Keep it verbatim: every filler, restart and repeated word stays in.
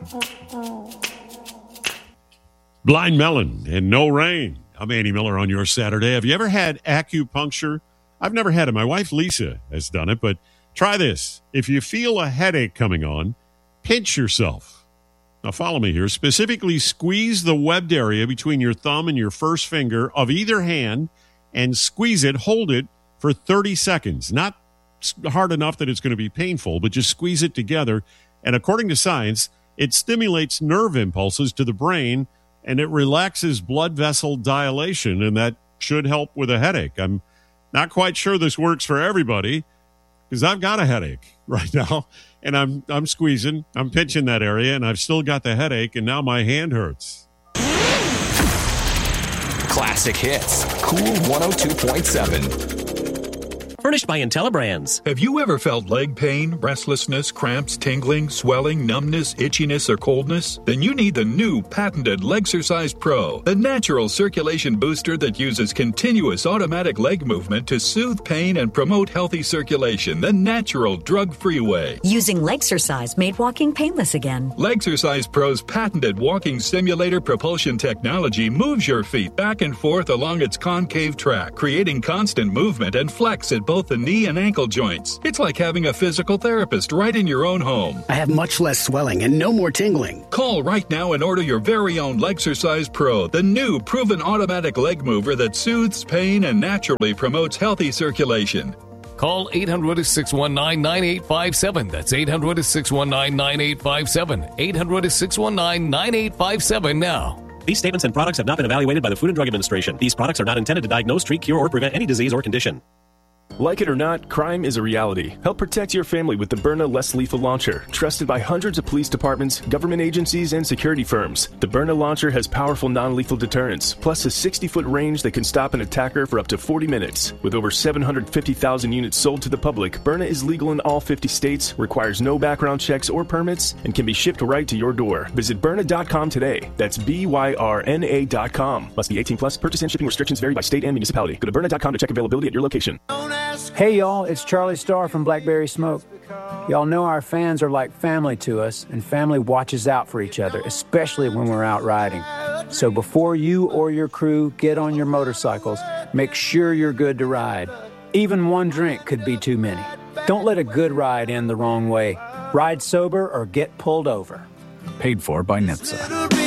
Blind Melon and No Rain. I'm Andy Miller on your Saturday. Have you ever had acupuncture? I've never had it. My wife Lisa has done it, but try this. If you feel a headache coming on, pinch yourself. Now follow me here. Specifically, squeeze the webbed area between your thumb and your first finger of either hand and squeeze it, hold it for thirty seconds. Not hard enough that it's going to be painful, but just squeeze it together. And according to science, it stimulates nerve impulses to the brain and it relaxes blood vessel dilation, and that should help with a headache. I'm not quite sure this works for everybody because I've got a headache right now, and I'm I'm squeezing, I'm pinching that area, and I've still got the headache, and now my hand hurts. Classic hits. Cool one oh two point seven. Furnished by IntelliBrands. Have you ever felt leg pain, restlessness, cramps, tingling, swelling, numbness, itchiness, or coldness? Then you need the new patented Legsercise Pro, the natural circulation booster that uses continuous automatic leg movement to soothe pain and promote healthy circulation the natural drug-free way. Using Legsercise made walking painless again. Legsercise Pro's patented walking simulator propulsion technology moves your feet back and forth along its concave track, creating constant movement and flex at both the knee and ankle joints. It's like having a physical therapist right in your own home. I have much less swelling and no more tingling. Call right now and order your very own Legsercise Pro, the new proven automatic leg mover that soothes pain and naturally promotes healthy circulation. Call eight hundred, six one nine, nine eight five seven. That's eight hundred, six one nine, nine eight five seven. eight hundred, six one nine, nine eight five seven now. These statements and products have not been evaluated by the Food and Drug Administration. These products are not intended to diagnose, treat, cure, or prevent any disease or condition. Like it or not, crime is a reality. Help protect your family with the Byrna Less Lethal Launcher, trusted by hundreds of police departments, government agencies, and security firms. The Byrna launcher has powerful non-lethal deterrence, plus a sixty-foot range that can stop an attacker for up to forty minutes. With over seven hundred fifty thousand units sold to the public, Byrna is legal in all fifty states, requires no background checks or permits, and can be shipped right to your door. Visit Byrna dot com today. That's B Y R N A dot com. Must be eighteen plus. Purchase and shipping restrictions vary by state and municipality. Go to Byrna dot com to check availability at your location. Hey y'all, it's Charlie Starr from Blackberry Smoke. Y'all know our fans are like family to us, and family watches out for each other, especially when we're out riding. So before you or your crew get on your motorcycles, make sure you're good to ride. Even one drink could be too many. Don't let a good ride end the wrong way. Ride sober or get pulled over. Paid for by N H T S A.